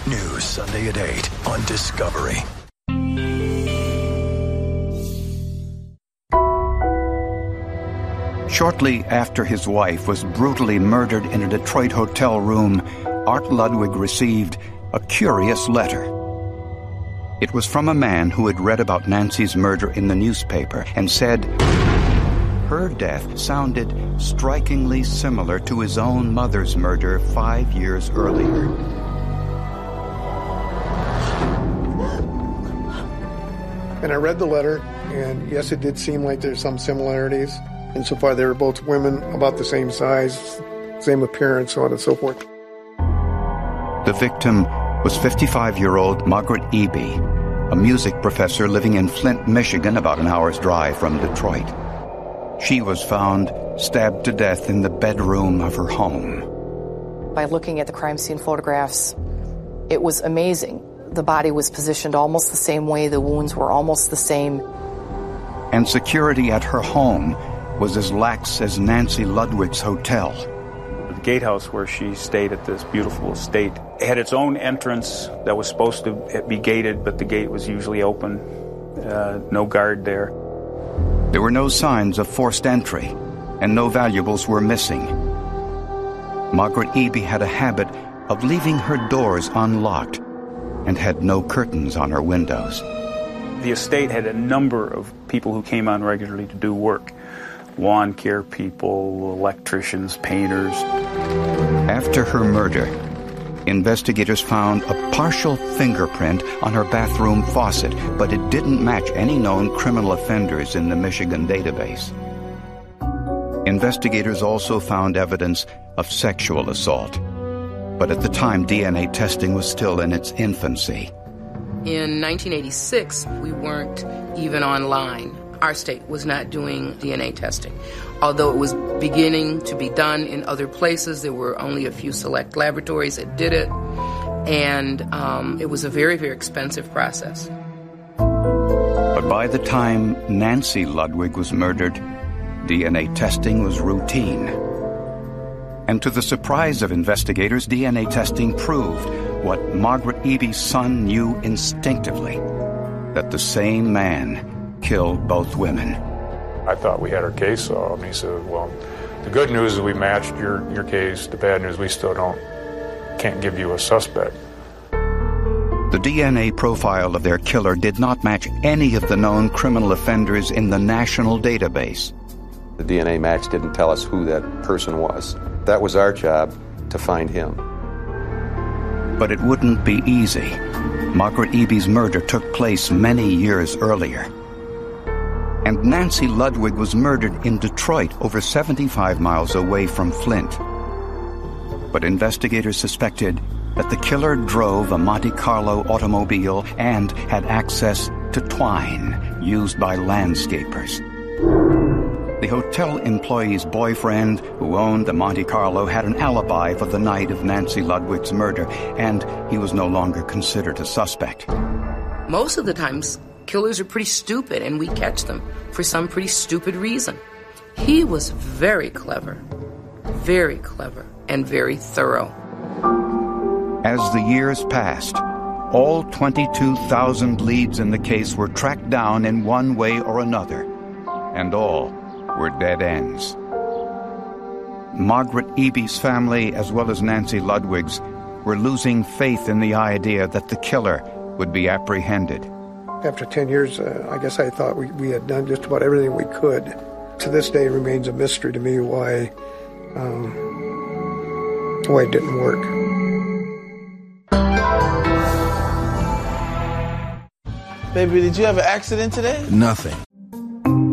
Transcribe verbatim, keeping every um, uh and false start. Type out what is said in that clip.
News Sunday at eight on Discovery. Shortly after his wife was brutally murdered in a Detroit hotel room, Art Ludwig received a curious letter. It was from a man who had read about Nancy's murder in the newspaper and said her death sounded strikingly similar to his own mother's murder five years earlier. And I read the letter, and yes, it did seem like there's some similarities. Insofar they were both women about the same size, same appearance, so on and so forth. The victim was fifty-five-year-old Margaret Eby, a music professor living in Flint, Michigan, about an hour's drive from Detroit. She was found stabbed to death in the bedroom of her home. By looking at the crime scene photographs, it was amazing. The body was positioned almost the same way, the wounds were almost the same. And security at her home was as lax as Nancy Ludwig's hotel. The gatehouse where she stayed at this beautiful estate had its own entrance that was supposed to be gated, but the gate was usually open, uh, no guard there. There were no signs of forced entry, and no valuables were missing. Margaret Eby had a habit of leaving her doors unlocked and had no curtains on her windows. The estate had a number of people who came on regularly to do work. Lawn care people, electricians, painters. After her murder, investigators found a partial fingerprint on her bathroom faucet, but it didn't match any known criminal offenders in the Michigan database. Investigators also found evidence of sexual assault, but at the time D N A testing was still in its infancy. In nineteen eighty-six, we weren't even online. Our state was not doing D N A testing. Although it was beginning to be done in other places, there were only a few select laboratories that did it, and um, it was a very, very expensive process. But by the time Nancy Ludwig was murdered, D N A testing was routine. And to the surprise of investigators, D N A testing proved what Margaret Eby's son knew instinctively, that the same man killed both women. I thought we had our case solved. And he said, well, the good news is we matched your, your case. The bad news, we still don't, can't give you a suspect. The D N A profile of their killer did not match any of the known criminal offenders in the national database. The D N A match didn't tell us who that person was. That was our job, to find him. But it wouldn't be easy. Margaret Eby's murder took place many years earlier. And Nancy Ludwig was murdered in Detroit, over seventy-five miles away from Flint. But investigators suspected that the killer drove a Monte Carlo automobile and had access to twine used by landscapers. The hotel employee's boyfriend, who owned the Monte Carlo, had an alibi for the night of Nancy Ludwig's murder, and he was no longer considered a suspect. Most of the times, killers are pretty stupid, and we catch them for some pretty stupid reason. He was very clever, very clever, and very thorough. As the years passed, all twenty-two thousand leads in the case were tracked down in one way or another, and all were dead ends. Margaret Eby's family, as well as Nancy Ludwig's, were losing faith in the idea that the killer would be apprehended. After ten years, uh, I guess I thought we, we had done just about everything we could. To this day, it remains a mystery to me why, um, why it didn't work. Baby, did you have an accident today? Nothing.